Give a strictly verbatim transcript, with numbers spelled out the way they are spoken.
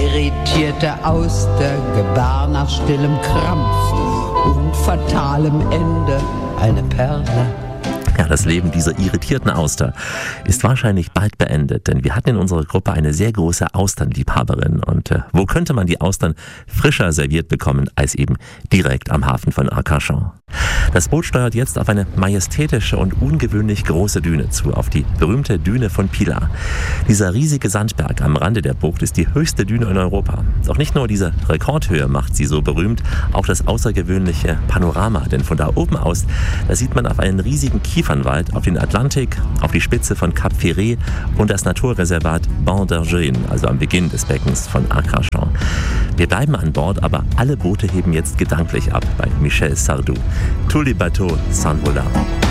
irritierte Auster gebar nach stillem Krampf und fatalem Ende eine Perle. Ja, das Leben dieser irritierten Auster ist wahrscheinlich bald beendet, denn wir hatten in unserer Gruppe eine sehr große Austernliebhaberin. Und äh, wo könnte man die Austern frischer serviert bekommen, als eben direkt am Hafen von Arcachon? Das Boot steuert jetzt auf eine majestätische und ungewöhnlich große Düne zu, auf die berühmte Düne von Pilar. Dieser riesige Sandberg am Rande der Bucht ist die höchste Düne in Europa. Doch nicht nur diese Rekordhöhe macht sie so berühmt, auch das außergewöhnliche Panorama, denn von da oben aus, da sieht man auf einen riesigen Kiefernwald, auf den Atlantik, auf die Spitze von Cap Ferret und das Naturreservat Banc d'Arguin, also am Beginn des Beckens von Arcachon. Wir bleiben an Bord, aber alle Boote heben jetzt gedanklich ab bei Michel Sardou. Tous les bateaux s'envolent.